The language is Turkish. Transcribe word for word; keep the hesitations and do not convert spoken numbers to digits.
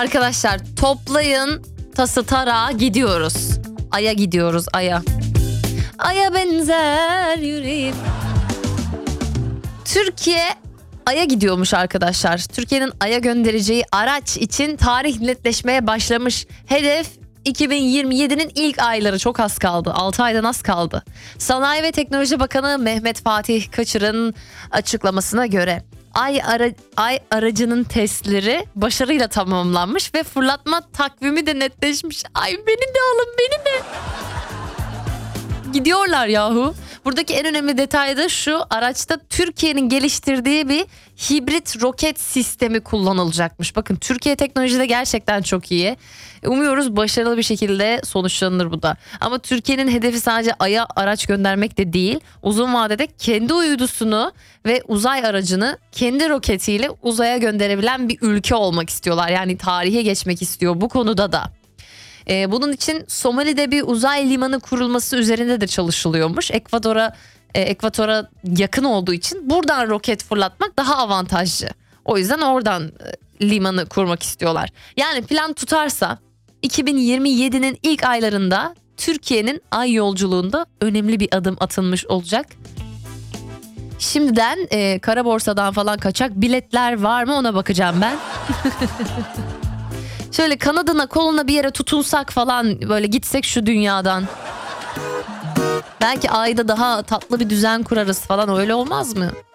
Arkadaşlar toplayın tası tarağı gidiyoruz. Ay'a gidiyoruz Ay'a. Ay'a benzer yüreğim. Türkiye Ay'a gidiyormuş arkadaşlar. Türkiye'nin Ay'a göndereceği araç için tarih netleşmeye başlamış. Hedef iki bin yirmi yedinin ilk ayları, çok az kaldı. altı aydan az kaldı. Sanayi ve Teknoloji Bakanı Mehmet Fatih Kaçır'ın açıklamasına göre Ay, ara, Ay aracının testleri başarıyla tamamlanmış ve fırlatma takvimi de netleşmiş. Ay beni de alın, beni de. Gidiyorlar yahu. Buradaki en önemli detay da şu: araçta Türkiye'nin geliştirdiği bir hibrit roket sistemi kullanılacakmış. Bakın, Türkiye teknolojide gerçekten çok iyi. Umuyoruz başarılı bir şekilde sonuçlanır bu da. Ama Türkiye'nin hedefi sadece Ay'a araç göndermek de değil. Uzun vadede kendi uydusunu ve uzay aracını kendi roketiyle uzaya gönderebilen bir ülke olmak istiyorlar. Yani tarihe geçmek istiyor bu konuda da. Ee, bunun için Somali'de bir uzay limanı kurulması üzerinde de çalışılıyormuş. Ekvador'a e, Ekvator'a yakın olduğu için buradan roket fırlatmak daha avantajlı. O yüzden oradan e, limanı kurmak istiyorlar. Yani plan tutarsa iki bin yirmi yedinin ilk aylarında Türkiye'nin Ay yolculuğunda önemli bir adım atılmış olacak. Şimdiden e, kara borsadan falan kaçak biletler var mı ona bakacağım ben. Şöyle kanadına koluna bir yere tutunsak falan, böyle gitsek şu dünyadan. Belki Ay'da daha tatlı bir düzen kurarız falan, öyle olmaz mı?